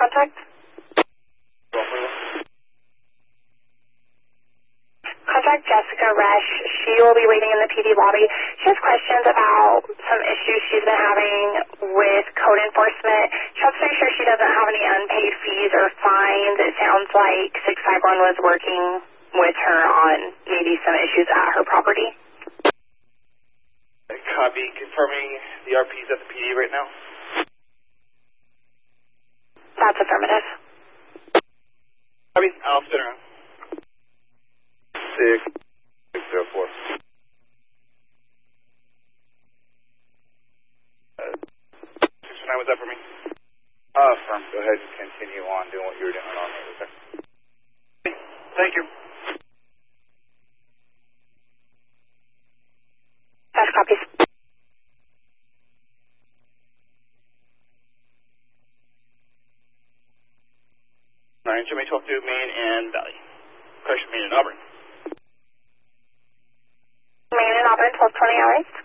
contact? Contact Jessica Resch. She will be waiting in the PD lobby. She has questions about some issues she's been having with code enforcement. She wants to make sure she doesn't have any unpaid fees or fines. It sounds like 651 was working with her on maybe some issues at her property. Copy. Confirming the RP's at the PD right now? That's affirmative. Copy. I'll spin around. 604. 609, what's that for me? Firm. Go ahead and continue on doing what you were doing on me. Okay. Thank you. Dash copies. 9, Jimmy 12 to Main and Valley. Correction, Main and Auburn. Main and Auburn, 1220 hours.